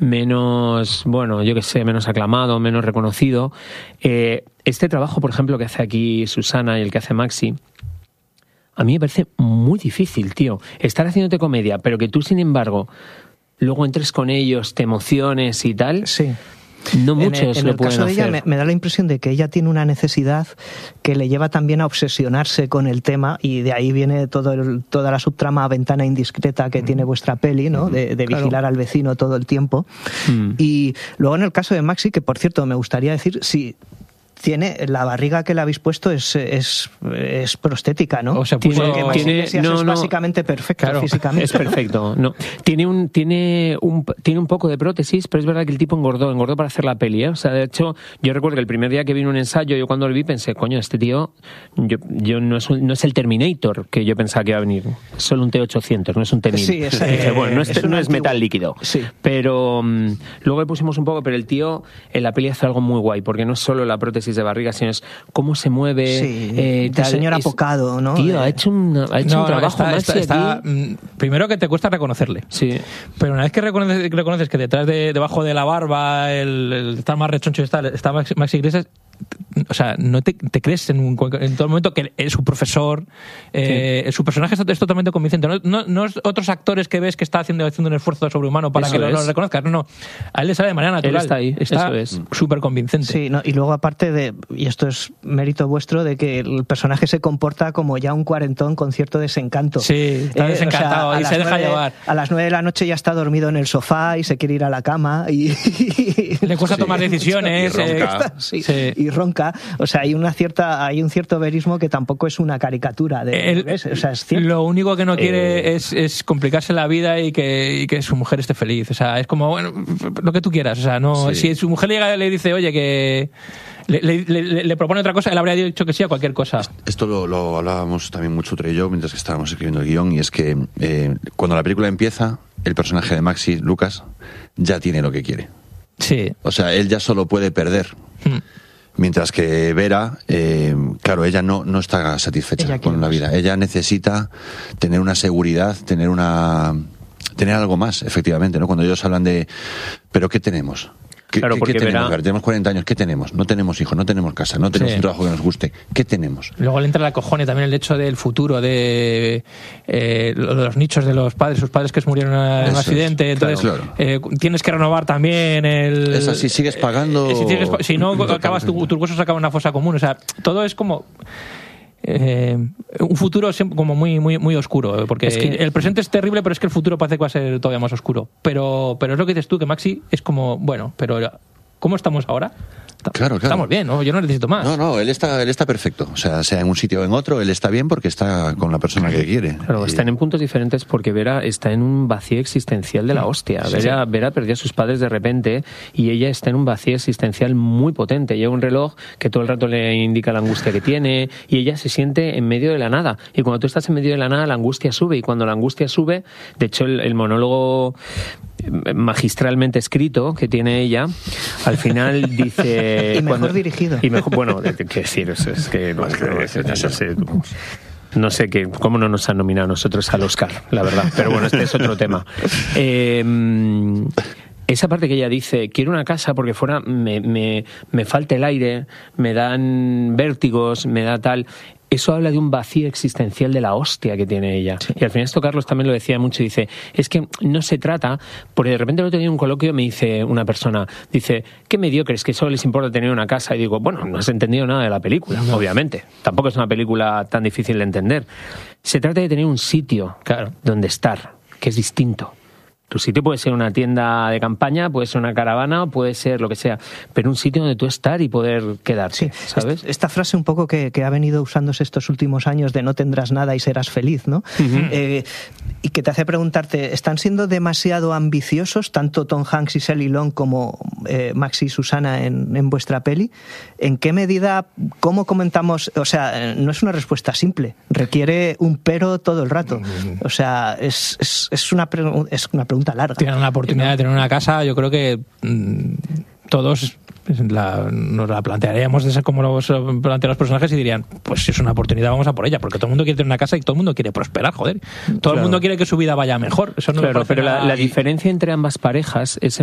menos, bueno, yo qué sé, menos aclamado, menos reconocido. Este trabajo, por ejemplo, que hace aquí Susana y el que hace Maxi, a mí me parece muy difícil, tío. Estar haciéndote comedia, pero que tú, sin embargo, luego entres con ellos, te emociones y tal. Sí. No muchos lo pueden hacer. En el caso de ella me da la impresión de que ella tiene una necesidad que le lleva también a obsesionarse con el tema, y de ahí viene toda la subtrama Ventana indiscreta que tiene vuestra peli, ¿no? De vigilar al vecino todo el tiempo. Y luego en el caso de Maxi, que por cierto me gustaría decir, si tiene la barriga que le habéis puesto es prostética, ¿no? O sea, es básicamente perfecto físicamente. Es perfecto. ¿No? Tiene un poco de prótesis, pero es verdad que el tipo engordó para hacer la peli, ¿eh? O sea, de hecho, yo recuerdo que el primer día que vino un ensayo, yo cuando lo vi pensé, coño, este tío yo no es el Terminator que yo pensaba que iba a venir. Es solo un T-800, no es un T-1000. Sí, bueno, no es metal líquido. Sí. Pero luego le pusimos un poco, pero el tío en la peli hace algo muy guay, porque no es solo la prótesis de barriga, sino es cómo se mueve. Sí, tal, señor apocado, ¿no? Tío, ha hecho un trabajo más primero que te cuesta reconocerle. Sí. Pero una vez que reconoces que debajo de la barba, el estar más rechoncho está Maxi Iglesias, o sea, no te crees en todo momento que es su profesor, su personaje es totalmente convincente. No es otros actores que ves que está haciendo un esfuerzo sobrehumano para que lo reconozcas. No, a él le sale de manera natural. Él está ahí, eso es súper convincente. Sí, y luego aparte y esto es mérito vuestro, de que el personaje se comporta como ya un cuarentón con cierto desencanto. Sí, está desencantado y se deja llevar. A las 9 de la noche ya está dormido en el sofá y se quiere ir a la cama y le cuesta tomar decisiones. Y ronca. O sea, hay un cierto verismo que tampoco es una caricatura o sea, es cierto. Lo único que no quiere es complicarse la vida y que su mujer esté feliz. O sea, es como, bueno, lo que tú quieras. O sea, no, si su mujer llega y le dice, oye, que le propone otra cosa, él habría dicho que sí a cualquier cosa. Esto lo hablábamos también mucho Tre y yo mientras que estábamos escribiendo el guión, y es que cuando la película empieza, el personaje de Maxi, Lucas, ya tiene lo que quiere. Sí. O sea, él ya solo puede perder. Mientras que Vera, claro, ella no está satisfecha con la vida. Ella necesita tener una seguridad, tener algo más, efectivamente, ¿no? Cuando ellos hablan de, ¿pero qué tenemos? ¿Qué tenemos? Tenemos 40 años, ¿qué tenemos? No tenemos hijos, no tenemos casa, no tenemos un trabajo que nos guste. ¿Qué tenemos? Luego le entra la cojone también el hecho del futuro, de los nichos de los padres, sus padres que se murieron en un accidente. Entonces, tienes que renovar también el... Es así, sigues pagando... Si no, acabas tus huesos acaban en una fosa común. O sea, todo es como... un futuro como muy muy muy oscuro, porque es que el presente es terrible, pero es que el futuro parece que va a ser todavía más oscuro, pero es lo que dices tú, que Maxi es como, bueno, pero ¿cómo estamos ahora? Claro. Estamos bien, ¿no? Yo no necesito más. No, él está perfecto. O sea en un sitio o en otro, él está bien porque está con la persona que quiere. Claro, están en puntos diferentes porque Vera está en un vacío existencial de la hostia. Vera perdió a sus padres de repente y ella está en un vacío existencial muy potente. Lleva un reloj que todo el rato le indica la angustia que tiene y ella se siente en medio de la nada. Y cuando tú estás en medio de la nada, la angustia sube. Y cuando la angustia sube, de hecho el monólogo magistralmente escrito que tiene ella, al final dice... y mejor dirigido. Y mejor, bueno, qué decir, es que... No sé cómo no nos han nominado a nosotros al Oscar, la verdad. Pero bueno, este es otro tema. Esa parte que ella dice, quiero una casa porque fuera me falta el aire, me dan vértigos, me da tal... Eso habla de un vacío existencial de la hostia que tiene ella. Sí. Y al final esto Carlos también lo decía mucho, dice, es que no se trata, porque de repente el otro día en un coloquio me dice una persona, dice, qué mediocres, que solo les importa tener una casa. Y digo, bueno, no has entendido nada de la película, obviamente. Tampoco es una película tan difícil de entender. Se trata de tener un sitio donde estar, que es distinto. Tu sitio puede ser una tienda de campaña, puede ser una caravana, puede ser lo que sea, pero un sitio donde tú estar y poder quedarte, ¿sabes? Esta frase un poco que ha venido usándose estos últimos años de no tendrás nada y serás feliz, ¿no? Uh-huh. Y que te hace preguntarte, ¿están siendo demasiado ambiciosos tanto Tom Hanks y Shelley Long como Maxi y Susana en vuestra peli? ¿En qué medida, cómo comentamos? O sea, no es una respuesta simple, requiere un pero todo el rato. O sea, es una pregunta larga. Tienen la oportunidad de tener una casa, yo creo que todos nos la plantearíamos de ser como los plantean los personajes y dirían, pues si es una oportunidad vamos a por ella, porque todo el mundo quiere tener una casa y todo el mundo quiere prosperar, joder. Todo el mundo quiere que su vida vaya mejor. Eso no, pero la diferencia entre ambas parejas es